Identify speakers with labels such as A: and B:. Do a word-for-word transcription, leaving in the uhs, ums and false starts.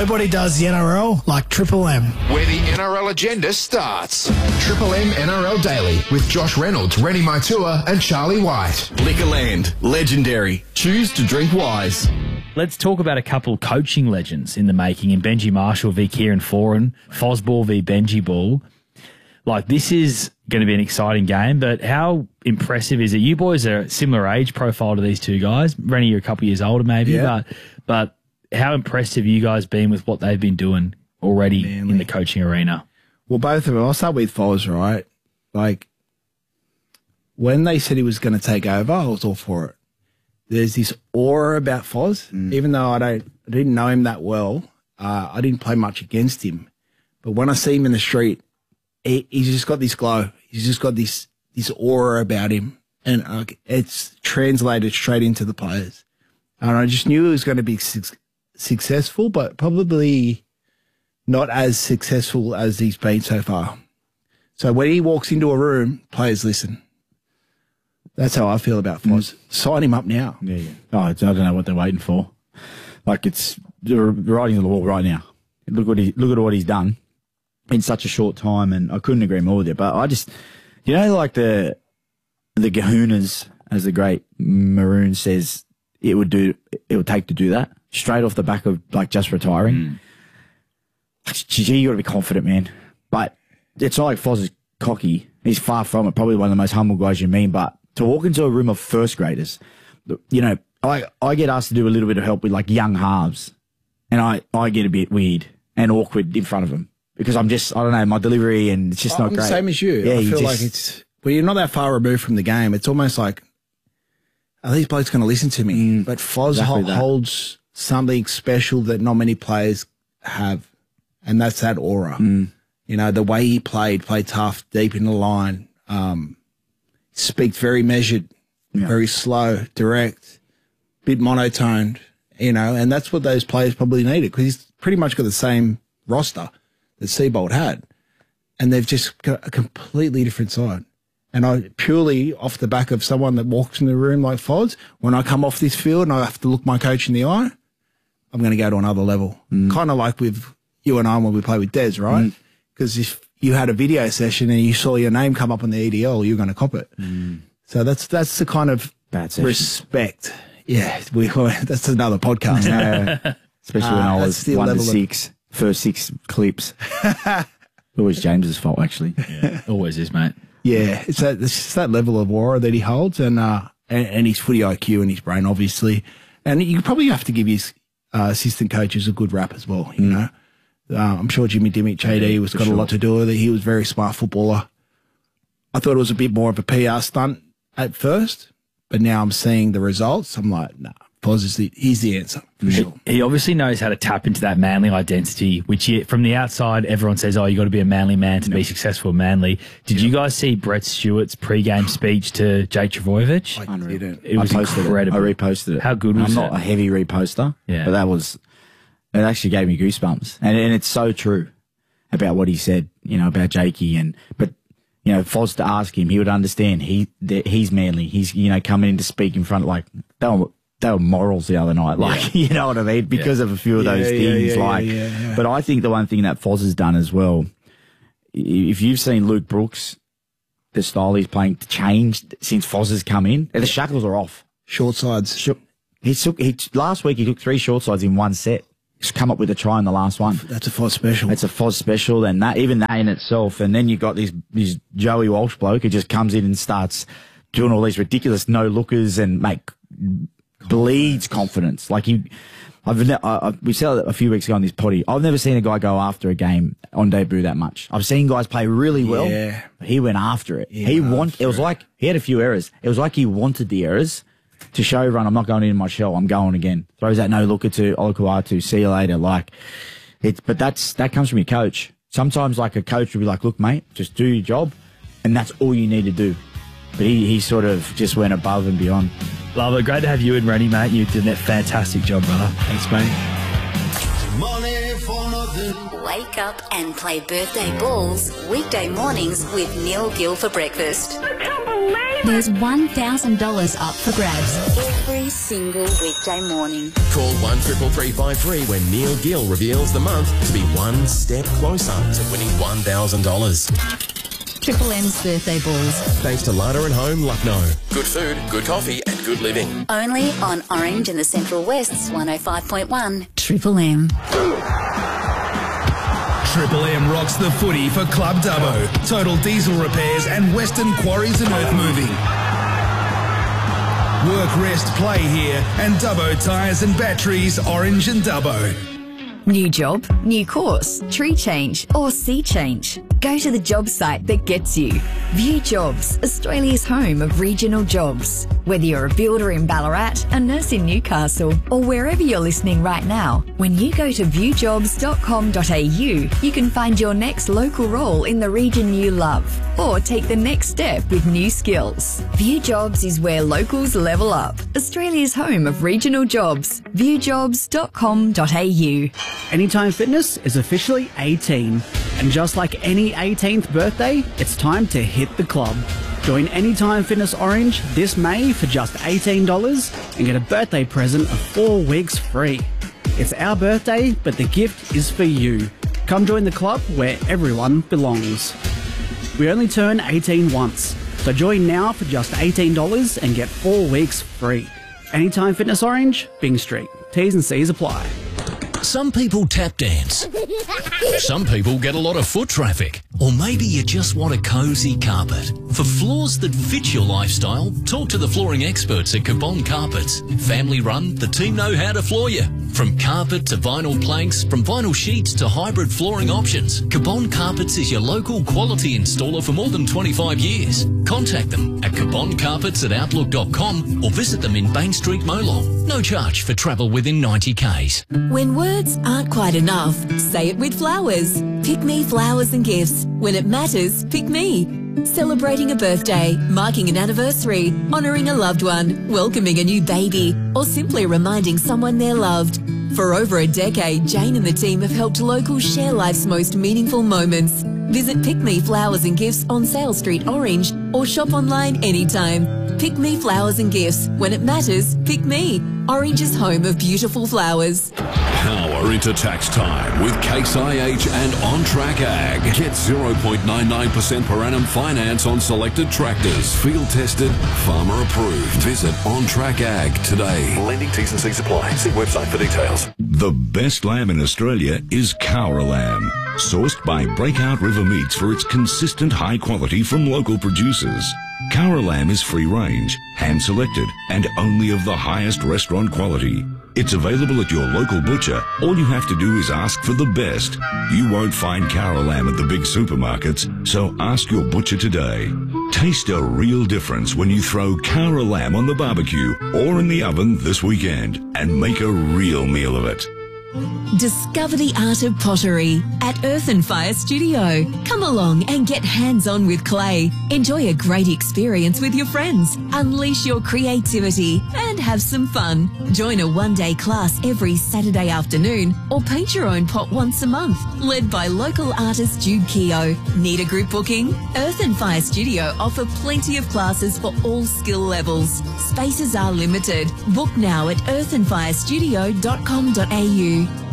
A: Nobody does the N R L like Triple M.
B: Where the N R L agenda starts.
C: Triple M N R L Daily with Josh Reynolds, Rennie Maitua and Charlie White.
D: Liquorland, legendary. Choose to drink wise.
E: Let's talk about a couple coaching legends in the making in Benji Marshall v Kieran Foran, Fosball v Benji Ball. Like, this is going to be an exciting game, but how impressive is it? You boys are a similar age profile to these two guys. Rennie, you're a couple of years older maybe,
F: yeah.
E: but but how impressive have you guys been with what they've been doing already Manly. in the coaching arena?
F: Well, both of them. I'll start with Foz, right? Like, when they said he was going to take over, I was all for it. There's this aura about Foz, mm. even though I don't, I didn't know him that well. Uh, I didn't play much against him, but when I see him in the street, he, he's just got this glow. He's just got this this aura about him, and uh, it's translated straight into the players. And I just knew he was going to be su successful, but probably not as successful as he's been so far. So when he walks into a room, players listen. That's how I feel about Foz. Mm. Sign him up now.
G: Yeah, yeah. Oh, I don't know what they're waiting for. Like, it's they're writing on the wall right now. Look what he look at what he's done in such a short time, and I couldn't agree more with you. But I just, you know, like the the Gahunas, as the great Maroon says, it would do. It would take to do that straight off the back of like just retiring. Mm. Gee, you got to be confident, man. But it's not like Foz is cocky. He's far from it. Probably one of the most humble guys you meet, but to walk into a room of first graders, you know, I, I get asked to do a little bit of help with like young halves, and I, I get a bit weird and awkward in front of them because I'm just, I don't know, my delivery and it's just
F: I'm
G: not great.
F: the same as you.
G: Yeah,
F: I
G: you
F: feel
G: just,
F: like it's, well, you're not that far removed from the game. It's almost like, are these blokes going to listen to me?
G: Mm,
F: but Foz
G: exactly
F: ho holds something special that not many players have, and that's that aura.
G: Mm.
F: You know, the way he played, played tough, deep in the line, um, speaks very measured, yeah. very slow, direct, bit monotoned, you know, and that's what those players probably needed because he's pretty much got the same roster that Seabold had, and they've just got a completely different side. And I purely off the back of someone that walks in the room like Foz, when I come off this field and I have to look my coach in the eye, I'm going to go to another level. Mm. Kind of like with you and I when we play with Des, right? Because mm. if you had a video session and you saw your name come up on the E D L, you're going to cop it.
G: Mm.
F: So that's that's the kind of
G: Bad
F: respect. Yeah, we, that's another podcast.
G: Yeah. Especially uh, when I was one to six, of... first six clips. Always James's fault, actually.
E: Yeah, always is, mate.
F: Yeah, it's, that, it's just that level of aura that he holds, and uh, and, and his footy I Q and his brain, obviously. And you probably have to give his uh, assistant coaches a good rap as well, you mm. know. Uh, I'm sure Jimmy Dimmick, J D, was got sure. a lot to do with it. He was a very smart footballer. I thought it was a bit more of a P R stunt at first, but now I'm seeing the results. I'm like, nah, Foz is the, he's the answer for
E: he,
F: sure.
E: He obviously knows how to tap into that Manly identity, which he, from the outside, everyone says, oh, you got to be a Manly man to yep. be successful at Manly. Did yep. you guys see Brett Stewart's pre-game speech to Jake Trbojevic?
F: I didn't.
E: It was
G: I posted
E: incredible.
G: It. I reposted it.
E: How good was
G: I'm
E: it?
G: I'm not a heavy reposter,
E: yeah.
G: but that was, it actually gave me goosebumps. And, and it's so true about what he said, you know, about Jakey. And, but, you know, Foz to ask him, he would understand. He, the, he's Manly. He's, you know, coming in to speak in front of, like, they were, they were morals the other night. Like, yeah. you know what I mean? Because yeah. of a few of those
F: yeah,
G: things.
F: Yeah, yeah,
G: like,
F: yeah, yeah, yeah.
G: But I think the one thing that Foz has done as well, if you've seen Luke Brooks, the style he's playing changed since Foz has come in, the shackles are off.
F: Short sides.
G: He took, he, last week he took three short sides in one set. He's come up with a try in the last one.
F: That's a Foz special.
G: That's a Foz special, and that even that in itself. And then you've got this, this Joey Walsh bloke who just comes in and starts doing all these ridiculous no-lookers and make bleeds confidence. Like he, I've I, I, we said it a few weeks ago on this potty. I've never seen a guy go after a game on debut that much. I've seen guys play really well.
F: Yeah.
G: He went after it.
F: He,
G: he
F: went
G: want.
F: after
G: It was
F: it.
G: like he had a few errors. It was like he wanted the errors to show everyone, I'm not going in my shell. I'm going again. Throws that no looker to Olukuatu. See you later. Like it's, but that's that comes from your coach. Sometimes like a coach will be like, look, mate, just do your job, and that's all you need to do. But he, he sort of just went above and beyond.
E: Love it. Great to have you and Rennie, mate. You did that fantastic job, brother.
F: Thanks, mate.
H: money for nothing.
I: Wake up and play birthday balls weekday mornings with Neil Gill for breakfast.
J: I can't believe it.
I: There's one thousand dollars up for grabs every single weekday morning.
K: Call one triple three five three when Neil Gill reveals the month to be one step closer to winning one thousand dollars.
I: Triple M's birthday balls.
K: Thanks to Lada and Home, Lucknow. Good food, good coffee and good living.
I: Only on Orange and the Central West's one oh five point one. Triple M.
L: Triple M rocks the footy for Club Dubbo, Total Diesel Repairs and Western Quarries and Earth Moving. Work, rest, play here and Dubbo Tyres and Batteries, Orange and Dubbo.
M: New job, new course, tree change or sea change. Go to the job site that gets you. View Jobs, Australia's home of regional jobs. Whether you're a builder in Ballarat, a nurse in Newcastle, or wherever you're listening right now, when you go to view jobs dot com dot a u, you can find your next local role in the region you love, or take the next step with new skills. View Jobs is where locals level up. Australia's home of regional jobs. view jobs dot com dot a u.
N: Anytime Fitness is officially eighteen. And just like any eighteenth birthday, it's time to hit the club. Join Anytime Fitness Orange this May for just eighteen dollars and get a birthday present of four weeks free. It's our birthday, but the gift is for you. Come join the club where everyone belongs. We only turn eighteen once, so join now for just eighteen dollars and get four weeks free. Anytime Fitness Orange, Byng Street. T's and C's apply.
O: Some people tap dance. Some people get a lot of foot traffic. Or maybe you just want a cosy carpet. For floors that fit your lifestyle, talk to the flooring experts at Cabon Carpets. Family run, the team know how to floor you. From carpet to vinyl planks, from vinyl sheets to hybrid flooring options, Cabon Carpets is your local quality installer for more than twenty-five years. Contact them at cabon carpets at outlook dot com or visit them in Bain Street, Molong. No charge for travel within ninety kays.
P: When words aren't quite enough, say it with flowers. Pick Me Flowers and Gifts. When it matters, pick me. Celebrating a birthday, marking an anniversary, honouring a loved one, welcoming a new baby, or simply reminding someone they're loved. For over a decade, Jane and the team have helped locals share life's most meaningful moments. Visit Pick Me Flowers and Gifts on Sale Street, Orange, or shop online anytime. Pick Me Flowers and Gifts. When it matters, pick me. Orange's home of beautiful flowers.
Q: Power into tax time with Case I H and On Track Ag. Get zero point nine nine percent per annum finance on selected tractors. Field tested, farmer approved. Visit On Track Ag today.
R: Lending T's and C's apply. See website for details.
S: The best lamb in Australia is Cowra lamb. Sourced by Breakout River Meats for its consistent high quality from local producers. Cowra lamb is free range, hand selected, and only of the highest restaurant quality. It's available at your local butcher. All you have to do is ask for the best. You won't find Cowra lamb at the big supermarkets, so ask your butcher today. Taste a real difference when you throw Cowra lamb on the barbecue or in the oven this weekend and make a real meal of it.
P: Discover the art of pottery at Earth and Fire Studio. Come along and get hands-on with clay. Enjoy a great experience with your friends. Unleash your creativity and have some fun. Join a one-day class every Saturday afternoon or paint your own pot once a month. Led by local artist Jude Keogh. Need a group booking? Earth and Fire Studio offer plenty of classes for all skill levels. Spaces are limited. Book now at earth and fire studio dot com dot a u.